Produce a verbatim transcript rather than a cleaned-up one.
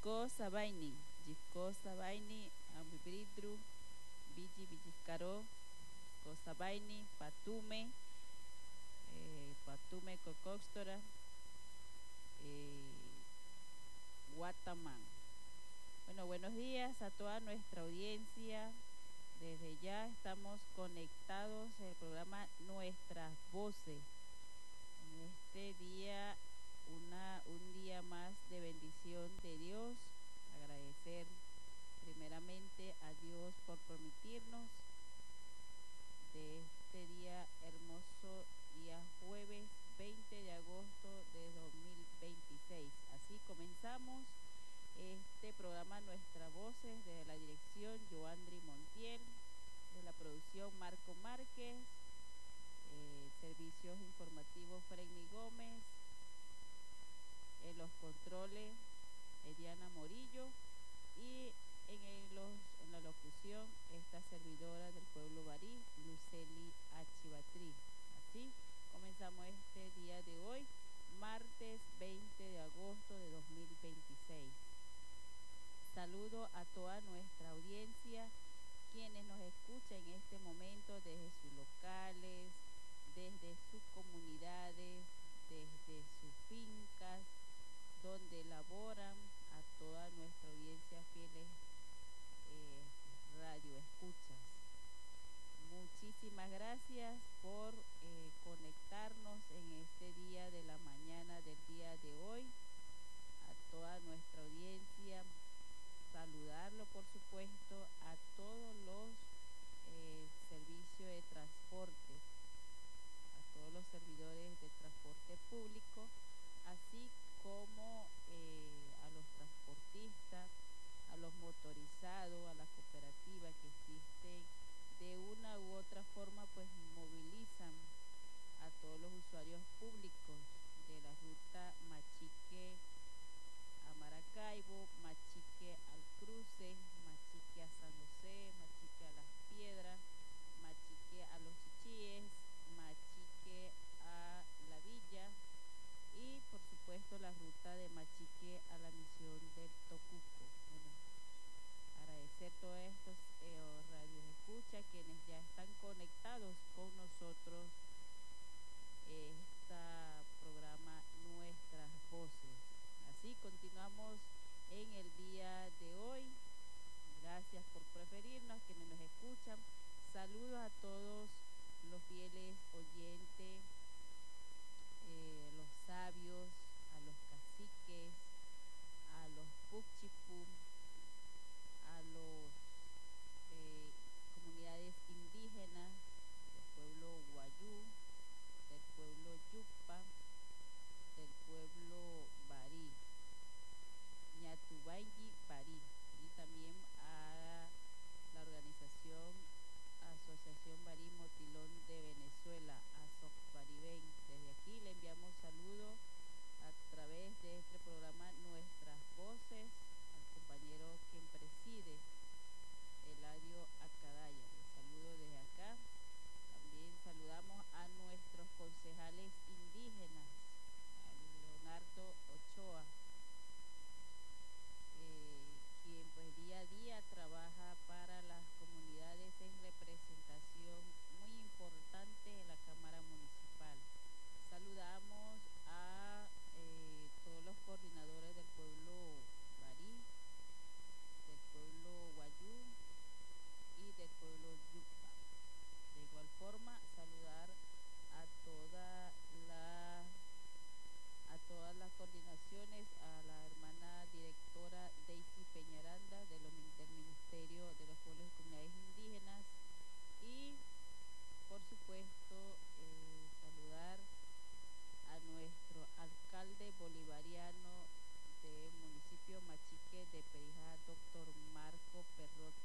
Jiko Sabaini, Jiko Sabaini, Ambibridru, Biji Bijikaro, Jiko Sabaini, Patume, eh, Patume Cocóxtora, eh, Guatamán. Bueno, buenos días a toda nuestra audiencia. Desde ya estamos conectados en el programa Nuestras Voces. En este día, una, un día más de bendición de Dios. Agradecer primeramente a Dios por permitirnos de este día hermoso, día jueves veinte de agosto de dos mil veintiséis. Así comenzamos este programa Nuestras Voces, desde la dirección Joandri Montiel, de la producción Marco Márquez, eh, servicios informativos Fredny Gómez, en los controles Ediana Morillo y en, el, los, en la locución esta servidora del pueblo barí, Luceli Achivatri. Así comenzamos este día de hoy, martes veinte de agosto de dos mil veintiséis. Saludo a toda nuestra audiencia, quienes nos escuchan en este momento desde sus locales, desde sus comunidades, desde sus fincas, donde laboran, a toda nuestra audiencia fieles eh, radio escuchas. Muchísimas gracias por eh, conectarnos en este día de la mañana del día de hoy. A toda nuestra audiencia, saludarlo por supuesto, a todos los eh, servicios de transporte, a todos los servidores de transporte público, así como eh, a los transportistas, a los motorizados, a las cooperativas que existen de una u otra forma, pues movilizan a todos los usuarios públicos de la ruta Machique a Maracaibo, Machique al Cruce, Machique a San José, Machique a Las Piedras, Machique a Los Chichíes, Machique a La Villa y por supuesto la ruta de Machique a la misión del Tocuco. Bueno, agradecer todos estos eh, radios escucha, quienes ya están conectados con nosotros eh, este programa Nuestras Voces. Así continuamos en el día de hoy. Gracias por preferirnos, quienes nos escuchan. Saludos a todos los fieles oyentes, eh, los sabios, a los caciques, a los puchipum, a los eh, comunidades indígenas del pueblo Guayú, del pueblo Yupa, del pueblo Barí, Ñatubayi Barí, y también a la organización Asociación Barí Motilón de Venezuela, ASOCBaribén. Desde aquí le enviamos saludos a través de este programa Nuestras Voces al compañero quien preside, Eladio Acadaya. Les saludo desde acá. También saludamos a nuestros concejales indígenas, a Leonardo Ochoa, eh, quien pues día a día trabaja para las comunidades en representación muy importante en la Cámara Municipal. Saludamos a eh, todos los coordinadores del pueblo Barí, del pueblo Guayú y del pueblo Yupa. De igual forma, saludar a toda la a todas las coordinaciones, a la hermana directora Daisy Peñaranda de los, del Ministerio de los Pueblos y Comunidades Indígenas y por supuesto eh, saludar a nuestro alcalde bolivariano del municipio Machique de Perijá, doctor Marco Perrot